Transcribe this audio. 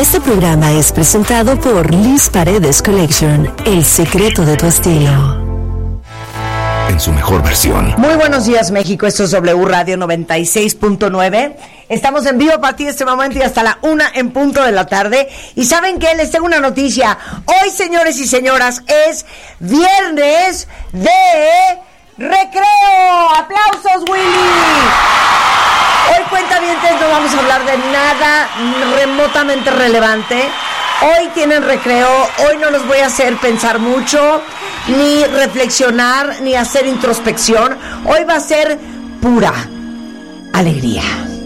Este programa es presentado por Liz Paredes Collection, el secreto de tu estilo. En su mejor versión. Muy buenos días, México. Esto es W Radio 96.9. Estamos en vivo para ti este momento y hasta la 1 en punto de la tarde. Y ¿saben qué? Les tengo una noticia. Hoy, señores y señoras, es viernes de recreo. ¡Aplausos, Willy! Hoy, cuentavientes, no vamos a hablar de nada remotamente relevante. Hoy tienen recreo, hoy no los voy a hacer pensar mucho, ni reflexionar, ni hacer introspección. Hoy va a ser pura alegría.